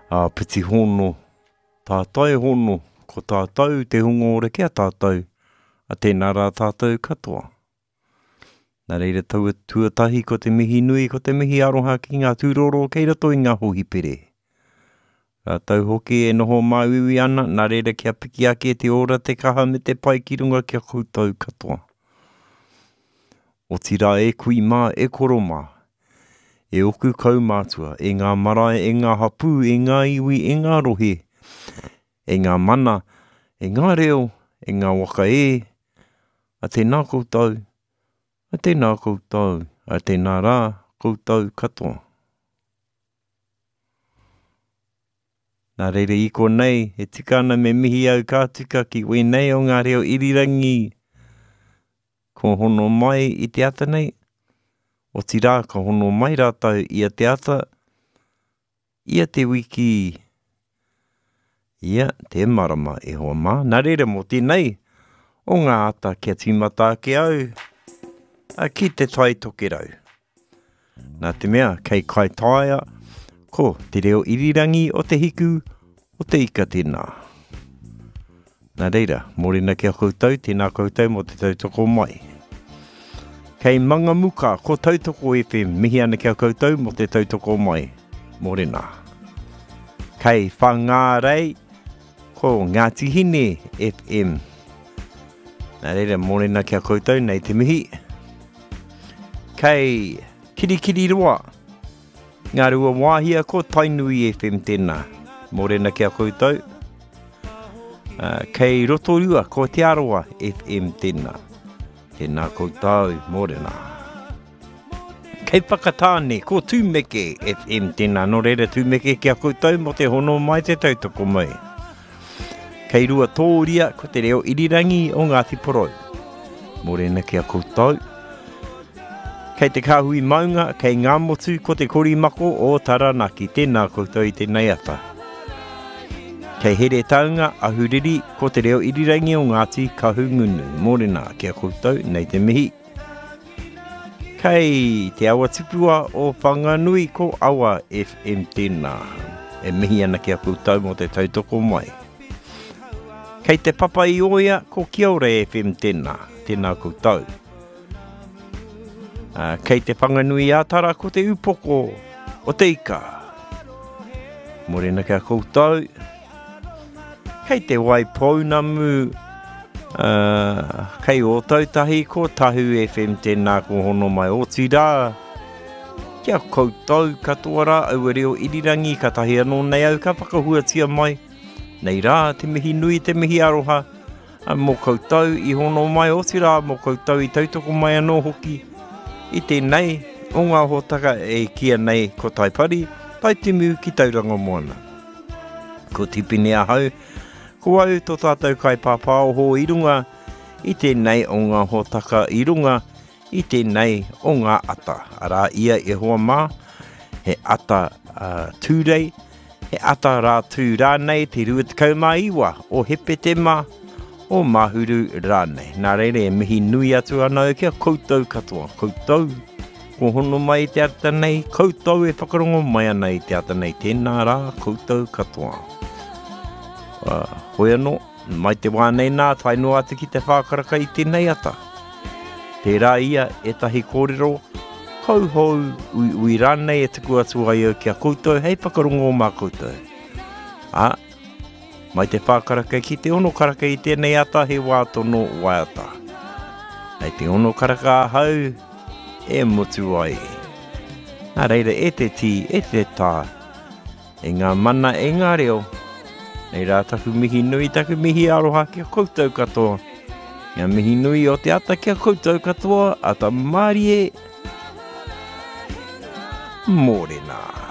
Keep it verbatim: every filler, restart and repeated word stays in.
a piti hono, tātai hono, ko tātou te hungore kia tātou, a tēnā rā tātou katoa. Nā reira taua tuatahi ko te mihi nui, ko te mihi aroha ki ngā tūroro kei rato i ngā hohi pere. Rā tau hoki e noho mauiwi ana, nā reira kia piki ake te ora te kaha me te pai ki runga kia koutou katoa. O tira e kui mā, e koro mā, e oku kaumātua, e ngā marae, e ngā hapu, e ngā iwi, e ngā rohe, e ngā mana, e ngā reo, e ngā waka e, a tēnā koutou, a tēnā koutou, a tēnā rā koutou katoa. Nā reira i ko nei, he tika ana me mihi au kātuka ki wenei o ngā reo irirangi, ko hono mai i te ata nei, o tira ka hono mai rātau i a te ata, i a te wiki, ia te marama e hoa mā. Nā reira mo tēnei, o ngā ata kia tīmata ke au, a ki te tai toke rau. Nā te mea, kei kai taia, ko te reo irirangi o te hiku, o te ika tēnā. Nā reira, morena kia koutou, tēnā koutou mo te tautoko mai. Kei manga muka, ko tautoko F M, mihi ana kia koutou mo te tautoko mai. Morena. Kei whangārei, ko Ngāti Hine F M. Nā reira, morena kia koutou, nei te mihi. Kei Kirikiri Roa, ngā rua wāhia ko Tainui F M tēnā, morena kia koutou. Uh, kei Rotorua ko Te Aroa F M tēnā, tēnā koutou, morena. Kei Whakatāne ko Tūmeke F M tēnā, no reira Tūmeke kia koutou mo te hono mai te tautoko mai. Kei Rua Tōria ko te reo irirangi o Ngāti Porou, morena kia koutou. Kei te kāhui maunga, kei ngā motu ko te korimako o Taranaki, tēnā koutou i tēnei ata. Kei here taunga, ahuriri ko te reo irirangi o Ngāti Kahungunu, morena kia koutou, nei te mihi. Kei te awa tipua o Whanganui ko Awa F M tēnā, e mihi ana kia koutou mo te tautoko mai. Kei te papa i oia ko Kiaora F M tēnā, tēnā koutou. Uh, kei te Whanganui ātara ko te upoko o te ika. Morena kia koutou. Kei te Waipounamu, uh, kei o tautahi ko Tahu F M tēnā ko hono mai o tira. Kia koutou katoa rā, au reo irirangi, ka tahi anō nei au ka whakahuatia mai. Nei rā, te mihi nui, te mihi aroha, uh, mo koutou i hono mai o tira, mo koutou i tautoko mai anō hoki. I tēnei, o ngā hōtaka e kia nei ko taipari, tai timu ki tauranga moana. Ko tipine a hau, ko au tō tātou kai pāpāo ho i runga, i tēnei o ngā hōtaka i runga, i tēnei o ngā ata. Arā ia e hoa mā, he ata uh, tūrei, he ata rā tū rānei te ruatakau mā iwa, o hepe te mā, o mahuru rānei. Nā reire e mihi nui atu anau kia koutou katoa. Koutou, ko hono mai te ata nei, koutou e whakarongo mai ana i te ata nei. Tēnā rā, koutou katoa. Uh, hoi anō, mai te wānei nā, whaino atu ki te whākaraka i tēnei ata. Tērā ia e tahi kōrero, kauhou ui, ui rānei e tuku atu ai au kia koutou, hei whakarongo mā koutou. Ah, mai te whākaraka ki te ono karaka i tēnei ata he wātono waiata. Hei te ono karaka hau e mutu ai. Nā reira e te tī, e te tā, e ngā mana e ngā reo. Nei rā taku mihi nui, taku mihi aroha kia koutou katoa. Ngā mihi nui o te ata kia koutou katoa, ata Mārie Morena.